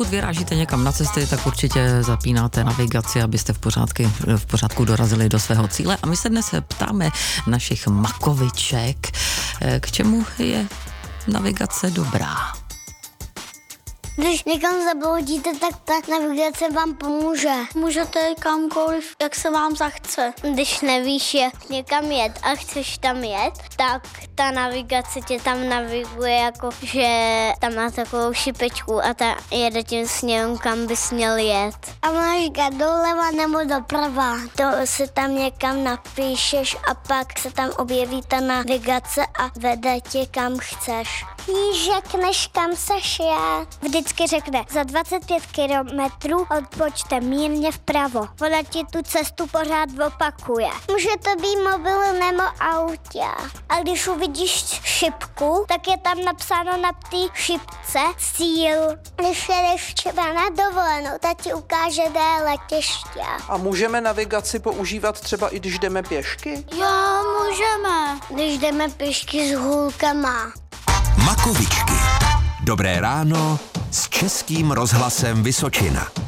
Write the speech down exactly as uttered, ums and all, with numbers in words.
Pokud vyrážíte někam na cesty, tak určitě zapínáte navigaci, abyste v, pořádky, v pořádku dorazili do svého cíle. A my se dnes ptáme našich makoviček, k čemu je navigace dobrá. Když někam zabloudíte, tak ta navigace vám pomůže. Můžete kamkoliv, jak se vám zachce. Když nevíš, jak někam jet a chceš tam jet, tak ta navigace tě tam naviguje, jako že tam má takovou šipečku a ta jede tím směrem, kam bys měl jet. A máš říkat doleva nebo doprava. To se tam někam napíšeš a pak se tam objeví ta navigace a vede tě kam chceš. Jí řekneš, kam seš jet. Vždycky řekne, za dvacet pět kilometrů odpočte mírně vpravo. Ona ti tu cestu pořád opakuje. Může to být mobil nebo autě. A když uvidíš šipku, tak je tam napsáno na té šipce cíl. Když jedeš třeba na dovolenou, tak ti ukáže, kde je letiště. A můžeme navigaci používat třeba i když jdeme pěšky? Jo, můžeme. Když jdeme pěšky s hůlkama. Makovičky. Dobré ráno s Českým rozhlasem Vysočina.